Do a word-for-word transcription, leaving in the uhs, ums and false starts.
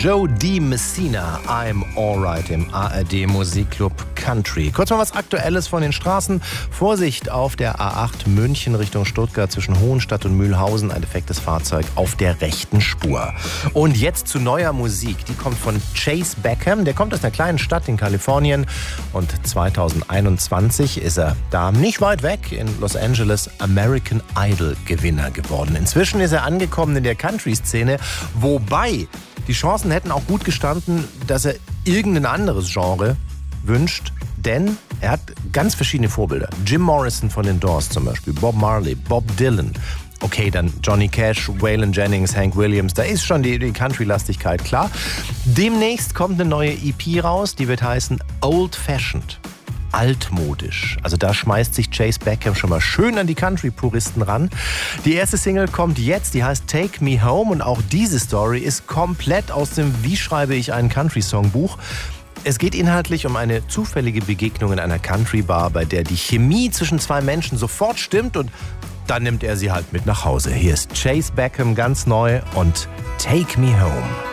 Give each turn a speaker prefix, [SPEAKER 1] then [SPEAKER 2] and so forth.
[SPEAKER 1] Joe D. Messina, I'm Alright im A R D Musikclub Country. Kurz mal was Aktuelles von den Straßen. Vorsicht auf der A acht München Richtung Stuttgart zwischen Hohenstadt und Mühlhausen. Ein defektes Fahrzeug auf der rechten Spur. Und jetzt zu neuer Musik. Die kommt von Chase Beckham. Der kommt aus einer kleinen Stadt in Kalifornien. Und zweitausendeinundzwanzig ist er da nicht weit weg in Los Angeles American Idol Gewinner geworden. Inzwischen ist er angekommen in der Country-Szene, wobei die Chancen hätten auch gut gestanden, dass er irgendein anderes Genre wünscht, denn er hat ganz verschiedene Vorbilder. Jim Morrison von den Doors zum Beispiel, Bob Marley, Bob Dylan. Okay, dann Johnny Cash, Waylon Jennings, Hank Williams, da ist schon die, die Country-Lastigkeit klar. Demnächst kommt eine neue E P raus, die wird heißen Old Fashioned. Altmodisch. Also da schmeißt sich Chase Beckham schon mal schön an die Country-Puristen ran. Die erste Single kommt jetzt, die heißt Take Me Home und auch diese Story ist komplett aus dem Wie schreibe ich einen Country-Song-Buch. Es geht inhaltlich um eine zufällige Begegnung in einer Country-Bar, bei der die Chemie zwischen zwei Menschen sofort stimmt und dann nimmt er sie halt mit nach Hause. Hier ist Chase Beckham ganz neu und Take Me Home.